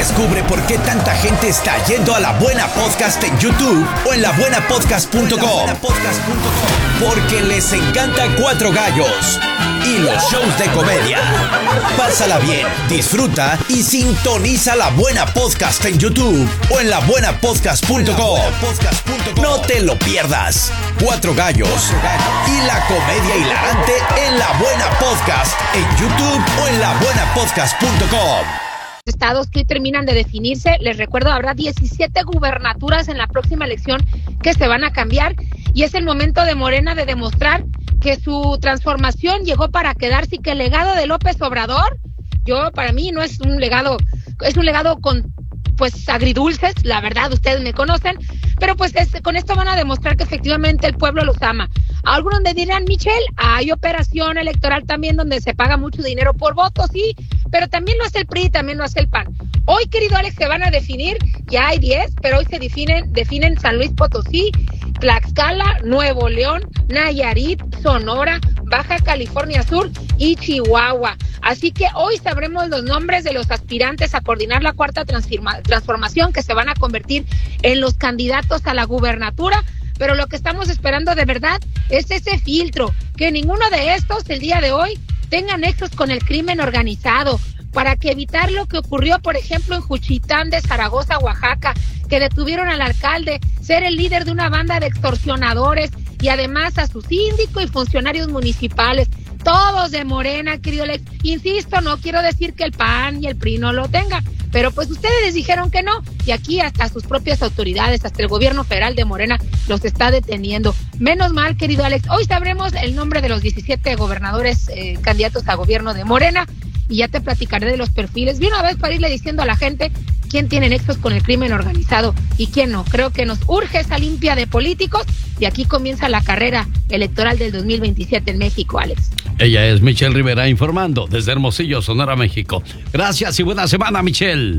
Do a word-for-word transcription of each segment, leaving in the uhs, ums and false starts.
Descubre por qué tanta gente está yendo a La Buena Podcast en YouTube o en la buena podcast punto com. Porque les encanta Cuatro Gallos y los shows de comedia. Pásala bien, disfruta y sintoniza La Buena Podcast en YouTube o en la buena podcast punto com. No te lo pierdas. Cuatro Gallos y la comedia hilarante en La Buena Podcast en YouTube o en la buena podcast punto com. Estados que terminan de definirse, les recuerdo, habrá diecisiete gubernaturas en la próxima elección que se van a cambiar y es el momento de Morena de demostrar que su transformación llegó para quedarse y que el legado de López Obrador, yo para mí no es un legado, es un legado con pues agridulces, la verdad, ustedes me conocen, pero pues es, con esto van a demostrar que efectivamente el pueblo los ama. Algunos me dirán, Michelle, hay operación electoral también donde se paga mucho dinero por votos, sí, pero también lo hace el P R I, también lo hace el P A N. Hoy, querido Alex, se van a definir, ya hay diez, pero hoy se definen, definen San Luis Potosí, Tlaxcala, Nuevo León, Nayarit, Sonora, Baja California Sur y Chihuahua. Así que hoy sabremos los nombres de los aspirantes a coordinar la cuarta transforma- transformación que se van a convertir en los candidatos a la gubernatura. Pero lo que estamos esperando de verdad es ese filtro, que ninguno de estos el día de hoy tenga nexos con el crimen organizado, para que evitar lo que ocurrió, por ejemplo, en Juchitán de Zaragoza, Oaxaca, que detuvieron al alcalde, ser el líder de una banda de extorsionadores y además a su síndico y funcionarios municipales, todos de Morena, querido Alex. Insisto, no quiero decir que el P A N y el P R I no lo tengan, pero pues ustedes dijeron que no, y aquí hasta sus propias autoridades, hasta el gobierno federal de Morena, los está deteniendo. Menos mal, querido Alex, hoy sabremos el nombre de los diecisiete gobernadores eh, candidatos a gobierno de Morena, y ya te platicaré de los perfiles, de una vez para irle diciendo a la gente quién tiene nexos con el crimen organizado y quién no. Creo que nos urge esa limpia de políticos, y aquí comienza la carrera electoral del dos mil veintisiete en México, Alex. Ella es Michelle Rivera informando desde Hermosillo, Sonora, México. Gracias y buena semana, Michelle.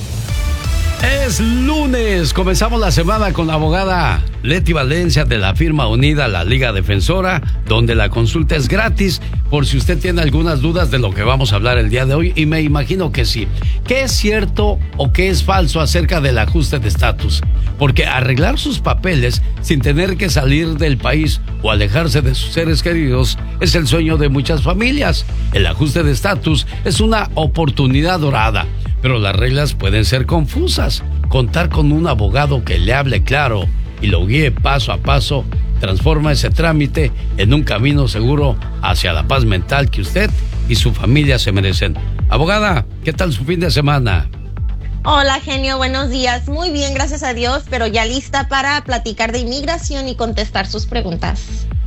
Es lunes, comenzamos la semana con la abogada Leti Valencia de la firma unida La Liga Defensora, donde la consulta es gratis por si usted tiene algunas dudas de lo que vamos a hablar el día de hoy, y me imagino que sí. ¿Qué es cierto o qué es falso acerca del ajuste de estatus? Porque arreglar sus papeles sin tener que salir del país o alejarse de sus seres queridos es el sueño de muchas familias. El ajuste de estatus es una oportunidad dorada, pero las reglas pueden ser confusas. Contar con un abogado que le hable claro y lo guíe paso a paso transforma ese trámite en un camino seguro hacia la paz mental que usted y su familia se merecen. Abogada, ¿qué tal su fin de semana? Hola, genio, buenos días. Muy bien, gracias a Dios, pero ya lista para platicar de inmigración y contestar sus preguntas.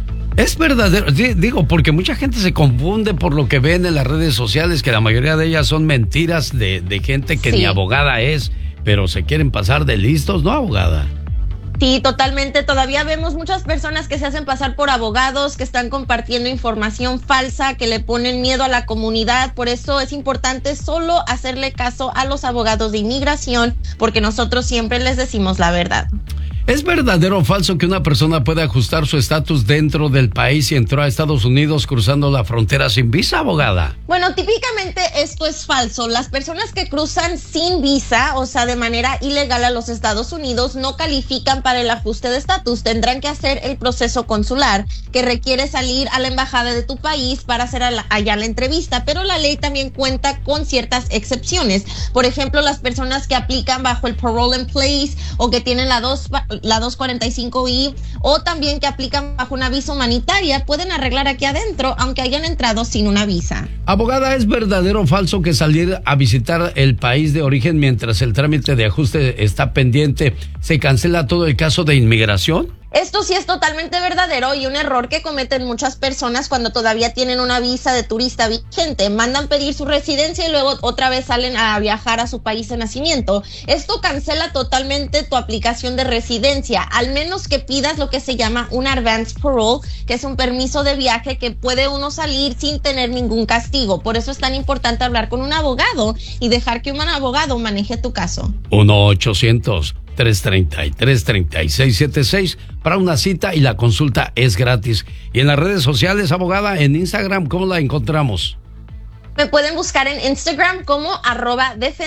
Es verdadero, digo, porque mucha gente se confunde por lo que ven en las redes sociales, que la mayoría de ellas son mentiras de, de gente que sí, ni abogada es, pero se quieren pasar de listos, ¿no, abogada? Sí, totalmente. Todavía vemos muchas personas que se hacen pasar por abogados, que están compartiendo información falsa, que le ponen miedo a la comunidad. Por eso es importante solo hacerle caso a los abogados de inmigración, porque nosotros siempre les decimos la verdad. ¿Es verdadero o falso que una persona puede ajustar su estatus dentro del país y entró a Estados Unidos cruzando la frontera sin visa, abogada? Bueno, típicamente esto es falso. Las personas que cruzan sin visa, o sea, de manera ilegal a los Estados Unidos, no califican para el ajuste de estatus. Tendrán que hacer el proceso consular, que requiere salir a la embajada de tu país para hacer allá la entrevista, pero la ley también cuenta con ciertas excepciones. Por ejemplo, las personas que aplican bajo el parole in place o que tienen la dos la doscientos cuarenta y cinco I, o también que aplican bajo una visa humanitaria, pueden arreglar aquí adentro, aunque hayan entrado sin una visa. Abogada, ¿es verdadero o falso que salir a visitar el país de origen mientras el trámite de ajuste está pendiente se cancela todo el caso de inmigración? Esto sí es totalmente verdadero y un error que cometen muchas personas cuando todavía tienen una visa de turista vigente. Mandan pedir su residencia y luego otra vez salen a viajar a su país de nacimiento. Esto cancela totalmente tu aplicación de residencia, al menos que pidas lo que se llama un advance parole, que es un permiso de viaje que puede uno salir sin tener ningún castigo. Por eso es tan importante hablar con un abogado y dejar que un abogado maneje tu caso. uno ochocientos tres treinta y tres treinta y seis setenta y seis para una cita, y la consulta es gratis. Y en las redes sociales, abogada, en Instagram, ¿cómo la encontramos? Me pueden buscar en Instagram como arroba defensora.